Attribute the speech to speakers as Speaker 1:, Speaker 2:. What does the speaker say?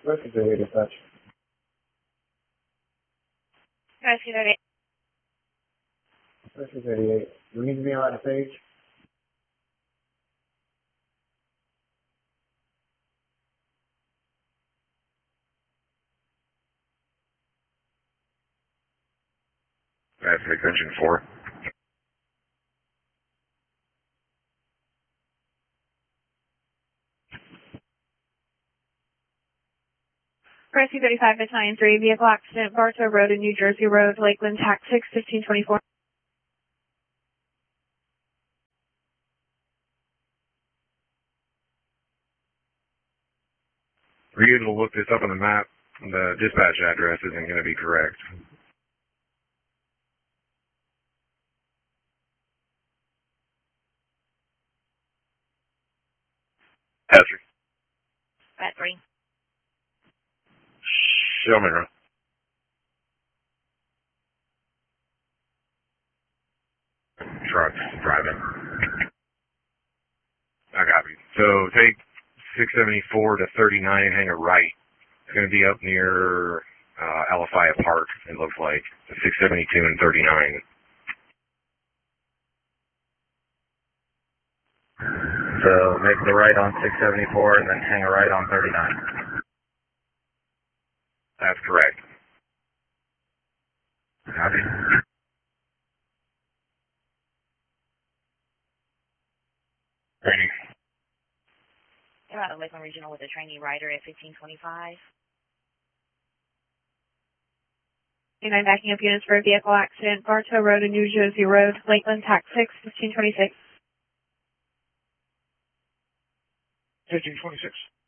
Speaker 1: Rescue 38 dispatch.
Speaker 2: Rescue 38.
Speaker 1: Rescue 38. We need to be on the page.
Speaker 3: That's extension 4.
Speaker 2: Rescue 35, Battalion 3, vehicle accident, Bartow Road and New Jersey Road, Lakeland, TAC 6, 1524.
Speaker 3: Were you able to look this up on the map? The dispatch address isn't going to be correct. Patrick.
Speaker 2: Bat 3.
Speaker 3: Show me, bro. Trucks driving. I copy. So take 674 to 39 and hang a right. It's going to be up near Alafaya Park, it looks like. 672 and 39.
Speaker 1: So make the right on 674 and then hang a right on 39.
Speaker 3: That's correct.
Speaker 1: Copy.
Speaker 3: Training.
Speaker 2: You're out of Lakeland Regional with a trainee rider at 1525. 9 backing up units for a vehicle accident, Bartow Road and New Jersey Road, Lakeland, TAC 6, 1526.
Speaker 3: 1526.